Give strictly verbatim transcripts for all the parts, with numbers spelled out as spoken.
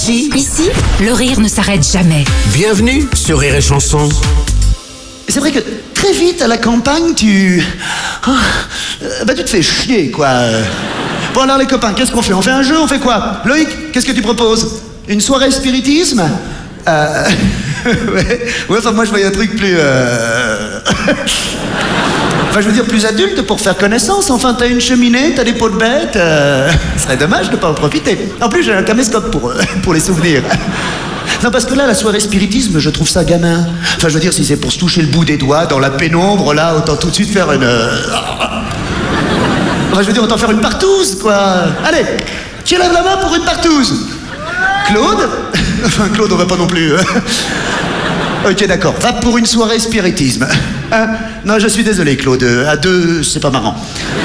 Ici, Ici, le rire ne s'arrête jamais. bienvenue sur Rire et Chanson. C'est vrai que très vite à la campagne, tu... Oh, euh, bah tu te fais chier, quoi. Bon alors les copains, qu'est-ce qu'on fait? On fait un jeu, on fait quoi? Loïc, qu'est-ce que tu proposes? Une soirée spiritisme? Euh... ouais. ouais, enfin moi je voyais un truc plus... Euh... enfin je veux dire plus adulte pour faire connaissance. Enfin t'as une cheminée, t'as des pots de bête. Euh... Ce serait dommage de pas en profiter. En plus j'ai un caméscope pour, euh, pour les souvenirs. Non, parce que là, la soirée spiritisme, je trouve ça gamin. Enfin, je veux dire, si c'est pour se toucher le bout des doigts dans la pénombre, là, autant tout de suite faire une... euh, Enfin, je veux dire, autant faire une partouze, quoi. Allez, qui lève la main pour une partouze? Claude? Enfin, Claude, on va pas non plus... euh. Ok, d'accord. Va pour une soirée spiritisme. Hein? Non, je suis désolé, Claude. À deux, c'est pas marrant.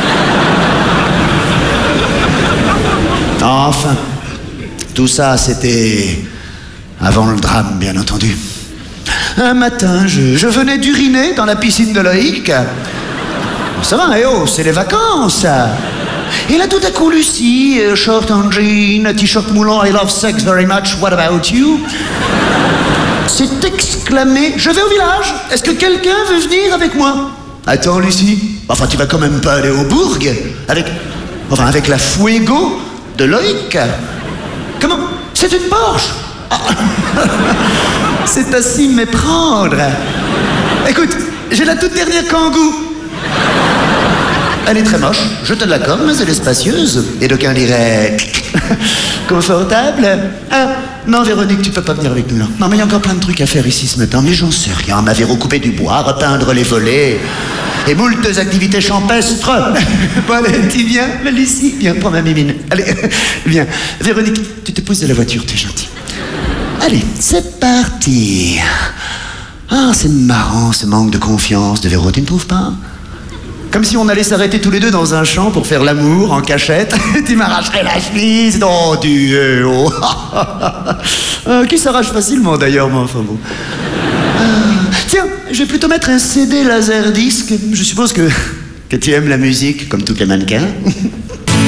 Enfin, tout ça, c'était... avant le drame, bien entendu. Un matin, je, je venais d'uriner dans la piscine de Loïc. Ça va, eh oh, c'est les vacances. Et là, tout à coup, Lucie, euh, short en jean, t-shirt moulant, I love sex very much, what about you? S'est exclamé, je vais au village, est-ce que quelqu'un veut venir avec moi? Attends, Lucie, enfin, tu vas quand même pas aller au bourg avec, enfin, avec la Fuego de Loïc? Comment? C'est une Porsche? C'est à s'y méprendre. Écoute, j'ai la toute dernière Kangoo. Elle est très moche, je te l'accorde, mais elle est spacieuse. Et d'aucuns diraient... confortable. Ah, non, Véronique, tu peux pas venir avec nous, là. Non, mais il y a encore plein de trucs à faire ici ce matin. Mais j'en sais rien, m'avait recoupé du bois, repeindre les volets... et moultes activités champestres. Bon, allez, tu viens, Lucie, viens, prends ma mimine. Allez, viens. Véronique, tu te pousses de la voiture, t'es gentil. Allez, c'est parti. Ah, c'est marrant ce manque de confiance de Véro, tu ne trouves pas? Comme si on allait s'arrêter tous les deux dans un champ pour faire l'amour en cachette. Tu m'arracherais la chemise, non, tu... Oh. euh, qui s'arrache facilement d'ailleurs, mais enfin bon. Euh, tiens, je vais plutôt mettre un C D laserdisc. Je suppose que, que tu aimes la musique comme tous les mannequins.